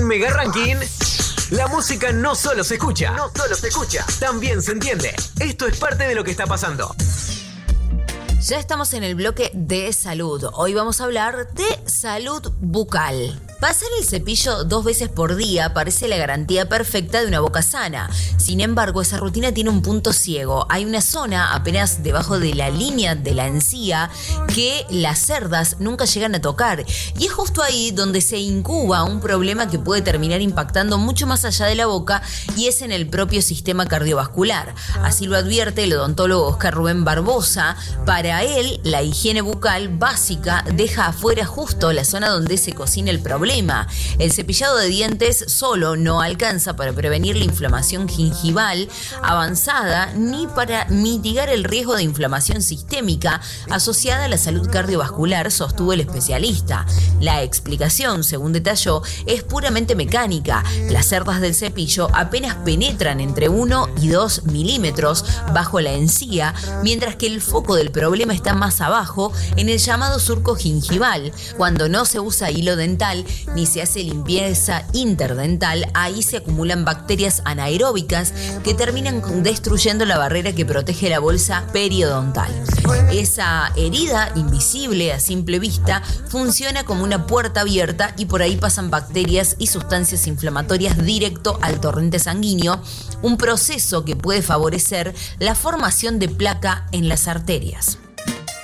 En Mega Ranking, la música no solo se escucha, también se entiende. Esto es parte de lo que está pasando. Ya estamos en el bloque de salud. Hoy vamos a hablar de salud bucal. Pasar el cepillo 2 veces por día parece la garantía perfecta de una boca sana. Sin embargo, esa rutina tiene un punto ciego. Hay una zona apenas debajo de la línea de la encía que las cerdas nunca llegan a tocar. Y es justo ahí donde se incuba un problema que puede terminar impactando mucho más allá de la boca, y es en el propio sistema cardiovascular. Así lo advierte el odontólogo Oscar Rubén Barbosa. Para él, la higiene bucal básica deja afuera justo la zona donde se cocina el problema. El cepillado de dientes solo no alcanza para prevenir la inflamación gingival avanzada ni para mitigar el riesgo de inflamación sistémica asociada a la salud cardiovascular, sostuvo el especialista. La explicación, según detalló, es puramente mecánica. Las cerdas del cepillo apenas penetran entre 1 y 2 milímetros bajo la encía, mientras que el foco del problema está más abajo, en el llamado surco gingival. Cuando no se usa hilo dental ni se hace limpieza interdental, ahí se acumulan bacterias anaeróbicas que terminan destruyendo la barrera que protege la bolsa periodontal. Esa herida invisible a simple vista funciona como una puerta abierta y por ahí pasan bacterias y sustancias inflamatorias directo al torrente sanguíneo, un proceso que puede favorecer la formación de placa en las arterias.